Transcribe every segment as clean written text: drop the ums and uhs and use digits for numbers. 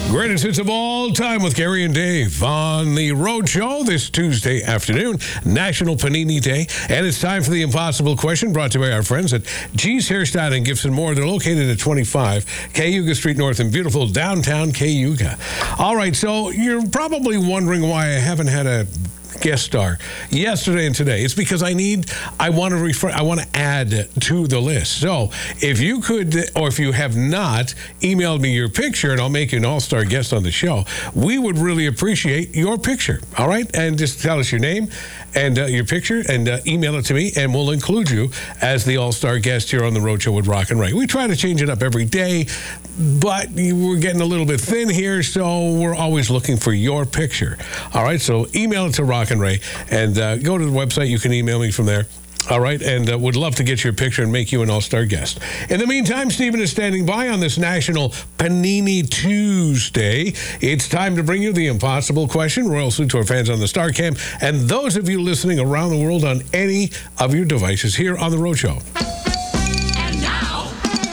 Greatest hits of all time with Gary and Dave on the Road Show this Tuesday afternoon, National Panini Day. And it's time for the impossible question brought to you by our friends at G's Hairstyle and Gifts and More. They're located at 25 Cayuga Street North in beautiful downtown Cayuga. All right, so you're probably wondering why I haven't had a guest star yesterday and today. It's because I want to add to the list. So if you could, or if you have not emailed me your picture and I'll make you an all-star guest on the show, we would really appreciate your picture. All right. And just tell us your name and your picture and email it to me, and we'll include you as the all-star guest here on the Road Show with Rock and Ray. We try to change it up every day, but we're getting a little bit thin here, so we're always looking for your picture. All right, so email it to Rock and Ray, and go to the website. You can email me from there. All right, and would love to get your picture and make you an all-star guest. In the meantime, Stephen is standing by on this National Panini Tuesday. It's time to bring you the impossible question. Royal salute to our fans on the StarCam and those of you listening around the world on any of your devices here on the Road Show. And now,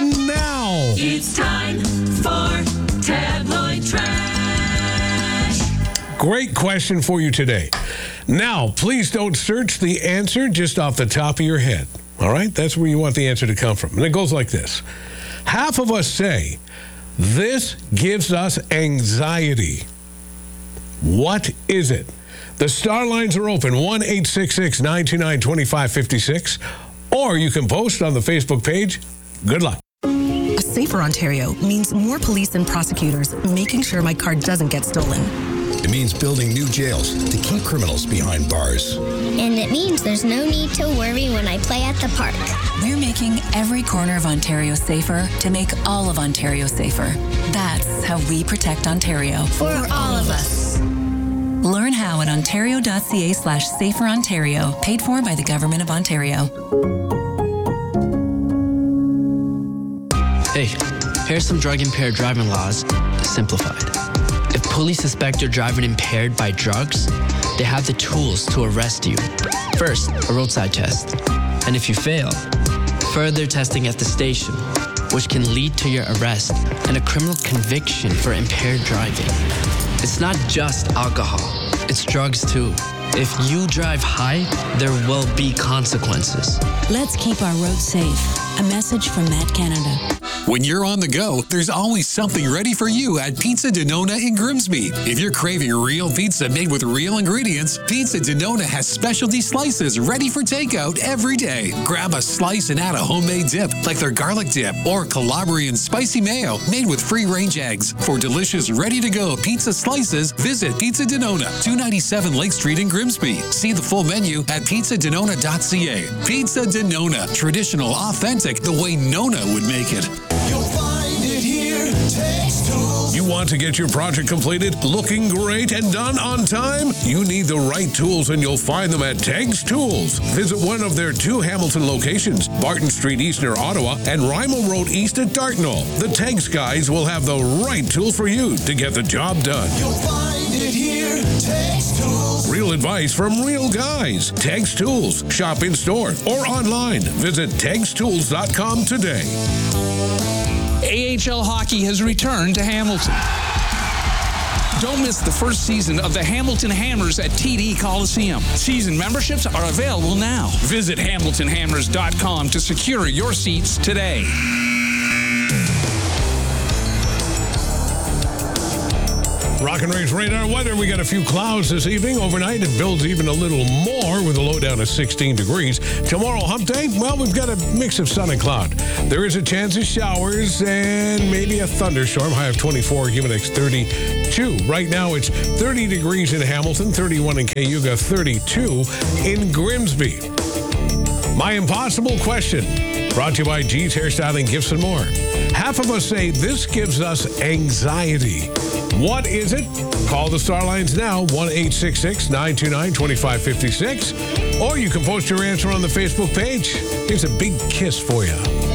it's time for Tabloid Trash. Great question for you today. Now, please don't search the answer just off the top of your head. All right? That's where you want the answer to come from. And it goes like this. Half of us say, this gives us anxiety. What is it? The star lines are open, 1-866-929-2556. Or you can post on the Facebook page. Good luck. A safer Ontario means more police and prosecutors making sure my car doesn't get stolen. It means building new jails to keep criminals behind bars. And it means there's no need to worry when I play at the park. We're making every corner of Ontario safer to make all of Ontario safer. That's how we protect Ontario. For all of us. Learn how at ontario.ca/saferontario, paid for by the Government of Ontario. Hey, here's some drug-impaired driving laws, simplified. If police suspect you're driving impaired by drugs, they have the tools to arrest you. First, a roadside test. And if you fail, further testing at the station, which can lead to your arrest and a criminal conviction for impaired driving. It's not just alcohol, it's drugs too. If you drive high, there will be consequences. Let's keep our roads safe. A message from Matt Canada. When you're on the go, there's always something ready for you at Pizza Denona in Grimsby. If you're craving real pizza made with real ingredients, Pizza Denona has specialty slices ready for takeout every day. Grab a slice and add a homemade dip, like their garlic dip or Calabrian spicy mayo made with free-range eggs. For delicious, ready-to-go pizza slices, visit Pizza Denona, 297 Lake Street in Grimsby. See the full menu at pizzadenona.ca. Pizza Denona, traditional, authentic, the way Nona would make it. you'll find it here. Text Tools. You want to get your project completed, looking great, and done on time? You need the right tools, and you'll find them at Tegs Tools. Visit one of their two Hamilton locations, Barton Street East near Ottawa and Rymal Road East at Dartnall. The Tegs guys will have the right tool for you to get the job done. You'll find it here. Text Tools. Real advice from real guys. Tegs Tools. Shop in store or online. Visit tegstools.com today. AHL hockey has returned to Hamilton. Don't miss the first season of the Hamilton Hammers at TD Coliseum. Season memberships are available now. Visit HamiltonHammers.com to secure your seats today. Rock and Ray's radar weather. We got a few clouds this evening. Overnight, it builds even a little more with a low down of 16 degrees. Tomorrow, hump day, well, we've got a mix of sun and cloud. There is a chance of showers and maybe a thunderstorm. High of 24, Humidex 32. Right now, it's 30 degrees in Hamilton, 31 in Cayuga, 32 in Grimsby. My impossible question, brought to you by G's Hairstyle and Gifts and More. Half of us say this gives us anxiety. What is it? Call the Star Lines now, 1-866-929-2556. Or you can post your answer on the Facebook page. Here's a big kiss for you.